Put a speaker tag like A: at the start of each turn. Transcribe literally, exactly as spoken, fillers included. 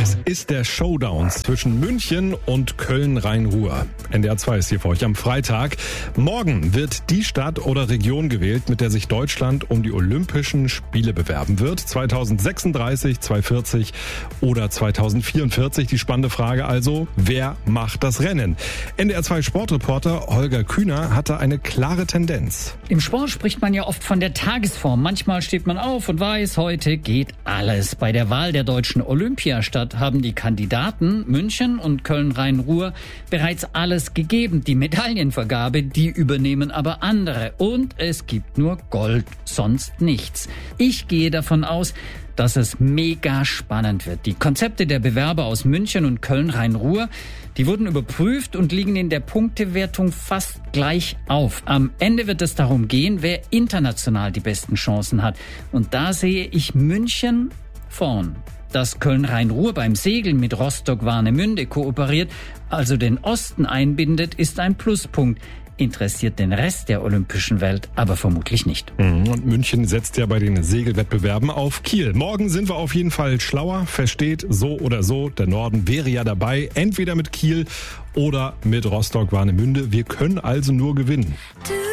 A: Es ist der Showdown zwischen München und Köln-Rhein-Ruhr. N D R zwei ist hier für euch am Freitag. Morgen wird die Stadt oder Region gewählt, mit der sich Deutschland um die Olympischen Spiele bewerben wird. zweitausendsechsunddreißig, zweitausendvierzig oder zweitausendvierundvierzig. Die spannende Frage also, wer macht das Rennen? N D R zwei Sportreporter Holger Kühner hatte eine klare Tendenz.
B: Im Sport spricht man ja oft von der Tagesform. Manchmal steht man auf und weiß, heute geht alles. Bei der Wahl der deutschen Olympiastadt haben die Kandidaten München und Köln-Rhein-Ruhr bereits alles gegeben. Die Medaillenvergabe, die übernehmen aber andere. Und es gibt nur Gold, sonst nichts. Ich gehe davon aus, dass es mega spannend wird. Die Konzepte der Bewerber aus München und Köln-Rhein-Ruhr, die wurden überprüft und liegen in der Punktewertung fast gleich auf. Am Ende wird es darum gehen, wer international die besten Chancen hat. Und da sehe ich München vorn. Dass Köln-Rhein-Ruhr beim Segeln mit Rostock-Warnemünde kooperiert, also den Osten einbindet, ist ein Pluspunkt. Interessiert den Rest der olympischen Welt aber vermutlich nicht.
A: Und München setzt ja bei den Segelwettbewerben auf Kiel. Morgen sind wir auf jeden Fall schlauer. Versteht, so oder so, der Norden wäre ja dabei. Entweder mit Kiel oder mit Rostock-Warnemünde. Wir können also nur gewinnen.